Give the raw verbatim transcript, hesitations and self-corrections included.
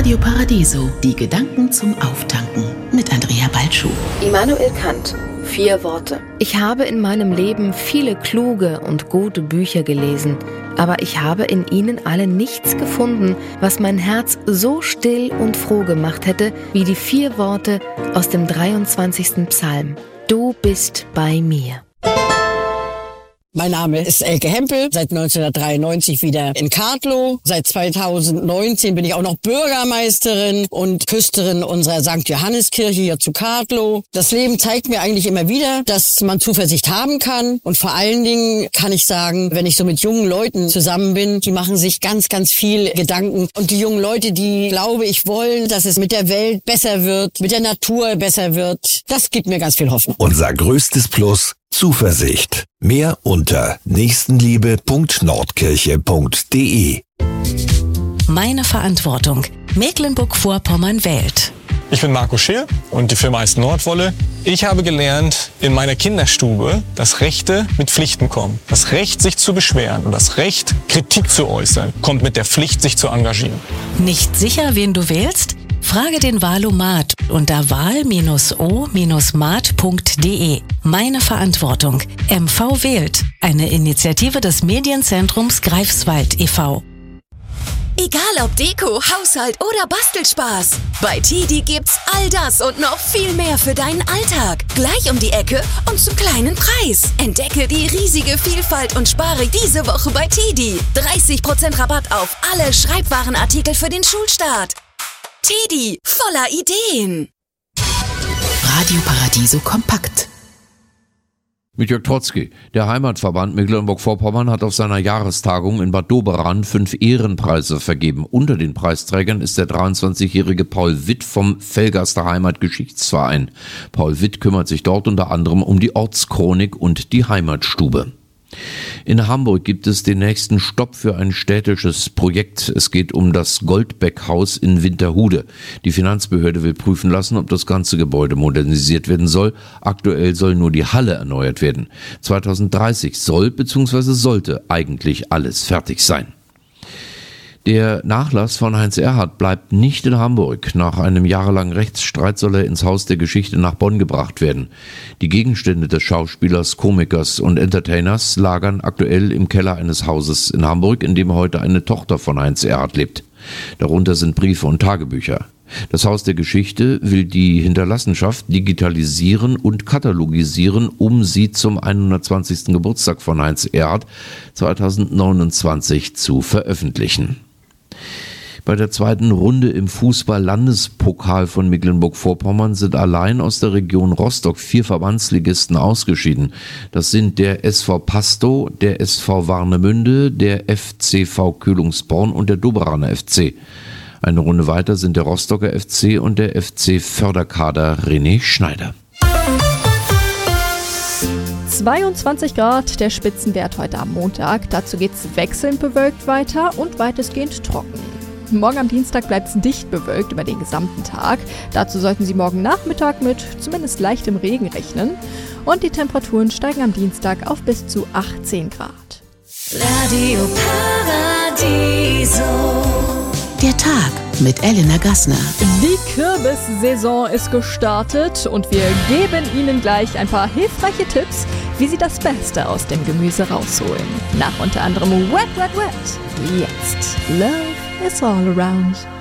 Radio Paradiso, die Gedanken zum Auftanken mit Andrea Balschuh. Immanuel Kant, vier Worte. Ich habe in meinem Leben viele kluge und gute Bücher gelesen, aber ich habe in ihnen alle nichts gefunden, was mein Herz so still und froh gemacht hätte, wie die vier Worte aus dem dreiundzwanzigsten Psalm. Du bist bei mir. Mein Name ist Elke Hempel, seit neunzehnhundertdreiundneunzig wieder in Kartlow. Seit zweitausendneunzehn bin ich auch noch Bürgermeisterin und Küsterin unserer Sankt Johanneskirche hier zu Kartlow. Das Leben zeigt mir eigentlich immer wieder, dass man Zuversicht haben kann. Und vor allen Dingen kann ich sagen, wenn ich so mit jungen Leuten zusammen bin, die machen sich ganz, ganz viel Gedanken. Und die jungen Leute, die, glaube ich, wollen, dass es mit der Welt besser wird, mit der Natur besser wird, das gibt mir ganz viel Hoffnung. Unser größtes Plus: Zuversicht. Mehr unter nächstenliebe punkt nordkirche punkt de. Meine Verantwortung. Mecklenburg-Vorpommern wählt. Ich bin Marco Schill und die Firma heißt Nordwolle. Ich habe gelernt in meiner Kinderstube, dass Rechte mit Pflichten kommen. Das Recht, sich zu beschweren und das Recht, Kritik zu äußern, kommt mit der Pflicht, sich zu engagieren. Nicht sicher, wen du wählst? Frage den Wahlomat unter wahl o mat punkt de. Meine Verantwortung. M V wählt. Eine Initiative des Medienzentrums Greifswald e V Egal ob Deko, Haushalt oder Bastelspaß. Bei Tidi gibt's all das und noch viel mehr für deinen Alltag. Gleich um die Ecke und zum kleinen Preis. Entdecke die riesige Vielfalt und spare diese Woche bei Tidi. dreißig Prozent Rabatt auf alle Schreibwarenartikel für den Schulstart. Tidi, voller Ideen. Radio Paradiso kompakt. Mit Jörg Trotzki. Der Heimatverband Mecklenburg-Vorpommern hat auf seiner Jahrestagung in Bad Doberan fünf Ehrenpreise vergeben. Unter den Preisträgern ist der dreiundzwanzigjährige Paul Witt vom Velgaster Heimatgeschichtsverein. Paul Witt kümmert sich dort unter anderem um die Ortschronik und die Heimatstube. In Hamburg gibt es den nächsten Stopp für ein städtisches Projekt. Es geht um das Goldbeck-Haus in Winterhude. Die Finanzbehörde will prüfen lassen, ob das ganze Gebäude modernisiert werden soll. Aktuell soll nur die Halle erneuert werden. zweitausenddreißig soll bzw. sollte eigentlich alles fertig sein. Der Nachlass von Heinz Erhardt bleibt nicht in Hamburg. Nach einem jahrelangen Rechtsstreit soll er ins Haus der Geschichte nach Bonn gebracht werden. Die Gegenstände des Schauspielers, Komikers und Entertainers lagern aktuell im Keller eines Hauses in Hamburg, in dem heute eine Tochter von Heinz Erhardt lebt. Darunter sind Briefe und Tagebücher. Das Haus der Geschichte will die Hinterlassenschaft digitalisieren und katalogisieren, um sie zum hundertzwanzigsten Geburtstag von Heinz Erhardt zweitausendneunundzwanzig zu veröffentlichen. Bei der zweiten Runde im Fußball-Landespokal von Mecklenburg-Vorpommern sind allein aus der Region Rostock vier Verbandsligisten ausgeschieden. Das sind der S V Pastow, der S V Warnemünde, der F C V Kühlungsborn und der Doberaner F C. Eine Runde weiter sind der Rostocker F C und der F C Förderkader René Schneider. zweiundzwanzig Grad, der Spitzenwert heute am Montag. Dazu geht's wechselnd bewölkt weiter und weitestgehend trocken. Morgen am Dienstag bleibt es dicht bewölkt über den gesamten Tag. Dazu sollten Sie morgen Nachmittag mit zumindest leichtem Regen rechnen. Und die Temperaturen steigen am Dienstag auf bis zu achtzehn Grad. Radio Paradiso. Der Tag mit Elena Gassner. Die Kürbissaison ist gestartet und wir geben Ihnen gleich ein paar hilfreiche Tipps, wie Sie das Beste aus dem Gemüse rausholen. Nach unter anderem Wet, Wet, Wet. Jetzt Love is all around.